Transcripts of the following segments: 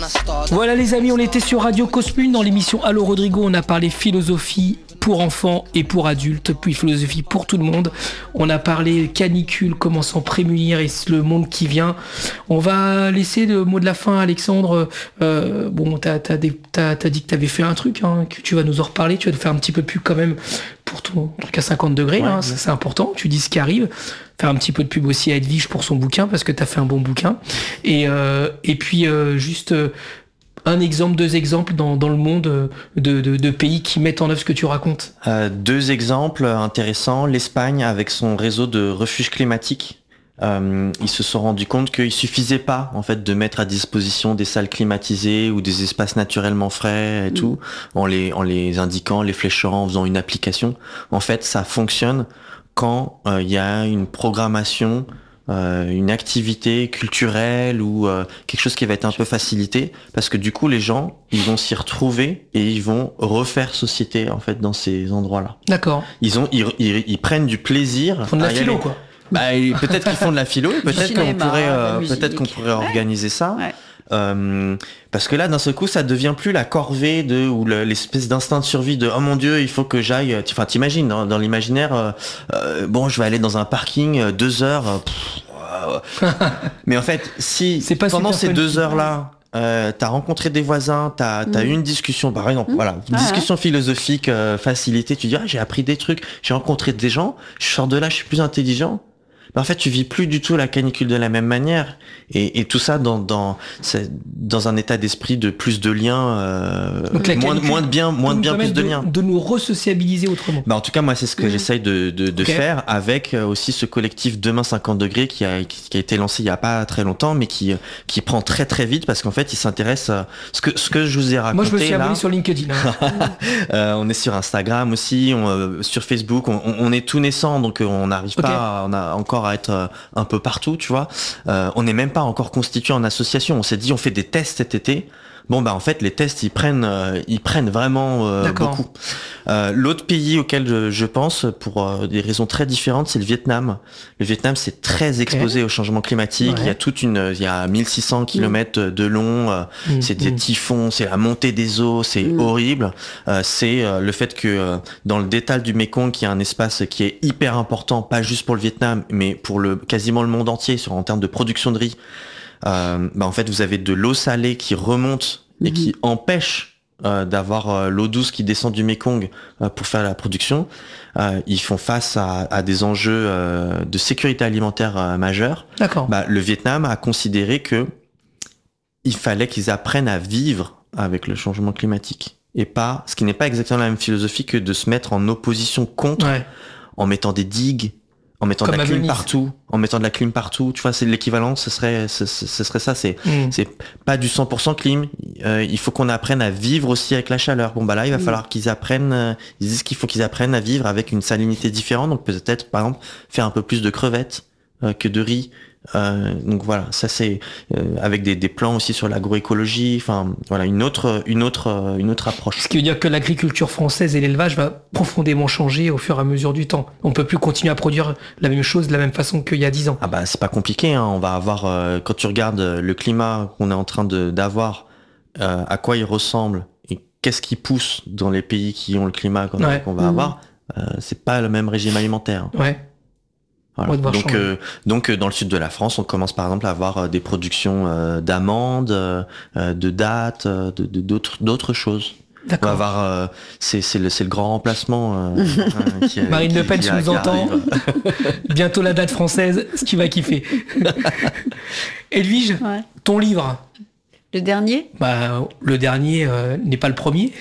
Voilà les amis, on était sur Radio Cosmune dans l'émission Allô Rodrigo, on a parlé philosophie pour enfants et pour adultes, puis philosophie pour tout le monde. On a parlé canicule, comment s'en prémunir et le monde qui vient. On va laisser le mot de la fin, Alexandre. Bon, t'as dit que t'avais fait un truc, hein, que tu vas nous en reparler. Tu vas nous faire un petit peu de pub quand même pour ton truc à 50 degrés. Ouais, hein, ça, c'est important. Tu dis ce qui arrive. Faire un petit peu de pub aussi à Edwige pour son bouquin parce que t'as fait un bon bouquin. Et puis juste un exemple, deux exemples dans le monde de pays qui mettent en œuvre ce que tu racontes. Deux exemples intéressants. L'Espagne avec son réseau de refuges climatiques. Ils se sont rendus compte qu'il suffisait pas en fait de mettre à disposition des salles climatisées ou des espaces naturellement frais et tout, en les indiquant, les fléchant, en faisant une application. En fait, ça fonctionne quand il y a une programmation, une activité culturelle ou quelque chose qui va être un peu facilité, parce que du coup les gens ils vont s'y retrouver et ils vont refaire société en fait dans ces endroits-là. D'accord. Ils prennent du plaisir. Ils font de la philo quoi. Bah, peut-être qu'ils font de la philo, peut-être qu'on pourrait organiser ça. Ouais. Parce que là, d'un seul coup, ça devient plus la corvée ou l'espèce d'instinct de survie de oh mon Dieu, il faut que j'aille. Enfin, t'imagines dans l'imaginaire, bon, je vais aller dans un parking 2 heures. Mais en fait, si pendant ces 2 heures-là, t'as rencontré des voisins, t'as eu une discussion, par exemple, discussion philosophique facilitée. Tu dis j'ai appris des trucs, j'ai rencontré des gens, je sors de là, je suis plus intelligent. Mais en fait, tu vis plus du tout la canicule de la même manière, et tout ça dans un état d'esprit de plus de liens, moins de bien, plus de liens. De nous resociabiliser autrement. Bah en tout cas, moi, c'est ce que j'essaye de faire avec aussi ce collectif Demain 50 degrés qui a été lancé il y a pas très longtemps, mais qui prend très très vite parce qu'en fait, il s'intéresse à ce que je vous ai raconté. Moi, je me suis abonné sur LinkedIn. On est sur Instagram aussi, sur Facebook. On est tout naissant, donc on n'arrive pas, on a encore à être un peu partout, tu vois. On n'est même pas encore constitué en association. On s'est dit, on fait des tests cet été. Bon, bah en fait, les tests, ils prennent vraiment beaucoup. L'autre pays auquel je pense, pour des raisons très différentes, c'est le Vietnam. Le Vietnam, c'est très exposé au changement climatique. Ouais. Il y a 1600 km de long. C'est des typhons, c'est la montée des eaux, c'est horrible. C'est le fait que dans le détal du Mékong, il y a un espace qui est hyper important, pas juste pour le Vietnam, mais pour quasiment le monde entier, en termes de production de riz. En fait, vous avez de l'eau salée qui remonte et qui empêche d'avoir l'eau douce qui descend du Mékong pour faire la production. Ils font face à des enjeux de sécurité alimentaire majeurs. D'accord. Le Vietnam a considéré que il fallait qu'ils apprennent à vivre avec le changement climatique et pas, ce qui n'est pas exactement la même philosophie que de se mettre en opposition contre, en mettant des digues, en mettant de la clim partout, tu vois, c'est l'équivalent, ce serait ça, c'est pas du 100% clim, il faut qu'on apprenne à vivre aussi avec la chaleur. Bon, bah là, il va falloir qu'ils apprennent, ils disent qu'il faut qu'ils apprennent à vivre avec une salinité différente, donc peut-être, par exemple, faire un peu plus de crevettes que de riz. Donc voilà, ça c'est avec des plans aussi sur l'agroécologie, enfin voilà, une autre approche. Ce qui veut dire que l'agriculture française et l'élevage va profondément changer au fur et à mesure du temps. On peut plus continuer à produire la même chose de la même façon qu'il y a 10 ans. Ah bah c'est pas compliqué, hein. On va avoir quand tu regardes le climat qu'on est en train d'avoir, à quoi il ressemble et qu'est-ce qui pousse dans les pays qui ont le climat qu'on va avoir, c'est pas le même régime alimentaire. Ouais. Voilà. Donc dans le sud de la France, on commence par exemple à avoir des productions d'amandes, de dattes, d'autres choses. D'accord. On va avoir, c'est le grand remplacement. Marine Le Pen nous entend. Bientôt la date française, ce qui va kiffer. Edwige, ton livre. Le dernier ? Le dernier n'est pas le premier.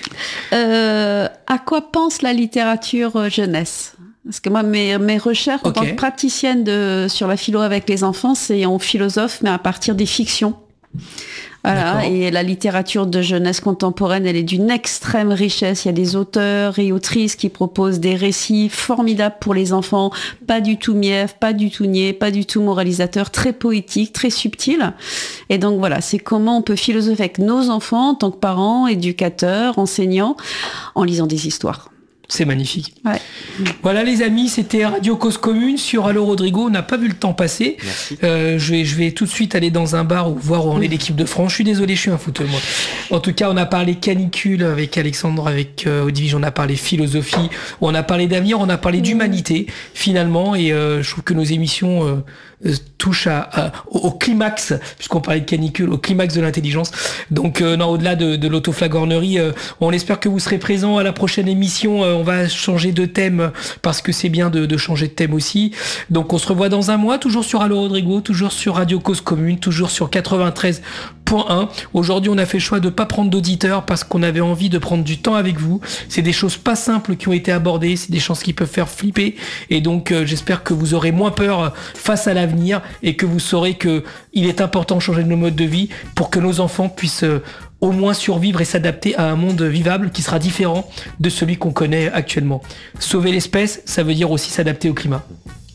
À quoi pense la littérature jeunesse ? Parce que moi, mes recherches en tant que praticienne sur la philo avec les enfants, c'est en philosophe, mais à partir des fictions. Voilà. D'accord. Et la littérature de jeunesse contemporaine, elle est d'une extrême richesse. Il y a des auteurs et autrices qui proposent des récits formidables pour les enfants, pas du tout mièvres, pas du tout niais, pas du tout moralisateurs, très poétiques, très subtils. Et donc voilà, c'est comment on peut philosopher avec nos enfants en tant que parents, éducateurs, enseignants, en lisant des histoires. C'est magnifique. Ouais. Voilà les amis, c'était Radio Cause Commune sur Allô Rodrigo. On n'a pas vu le temps passer. Je vais tout de suite aller dans un bar voir où on est l'équipe de France. Je suis désolé, je suis un fouteux moi. En tout cas, on a parlé canicule avec Alexandre, avec Odivige, on a parlé philosophie, on a parlé d'avenir, on a parlé d'humanité finalement. Et je trouve que nos émissions touche au climax, puisqu'on parlait de canicule, au climax de l'intelligence. Donc au-delà de l'autoflagornerie, on espère que vous serez présents à la prochaine émission. On va changer de thème parce que c'est bien de changer de thème aussi. Donc on se revoit dans un mois, toujours sur Allô Rodrigo, toujours sur Radio Cause Commune, toujours sur 93.1. Aujourd'hui, on a fait le choix de pas prendre d'auditeurs parce qu'on avait envie de prendre du temps avec vous. C'est des choses pas simples qui ont été abordées, c'est des choses qui peuvent faire flipper. Et donc j'espère que vous aurez moins peur face à l'avenir et que vous saurez que il est important de changer nos modes de vie pour que nos enfants puissent au moins survivre et s'adapter à un monde vivable qui sera différent de celui qu'on connaît actuellement. Sauver l'espèce, ça veut dire aussi s'adapter au climat.